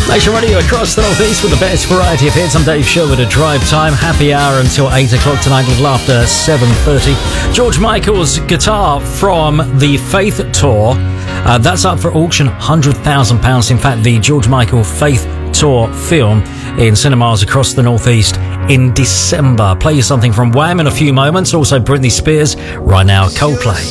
Nation Radio across the Northeast with the best variety of hits. I'm Dave Sherwood at Drive Time. Happy hour until 8 o'clock tonight, a little after 7:30. George Michael's guitar from the Faith Tour. That's up for auction, £100,000. In fact, the George Michael Faith Tour film in cinemas across the Northeast in December. Play you something from Wham in a few moments. Also Britney Spears. Right now, Coldplay.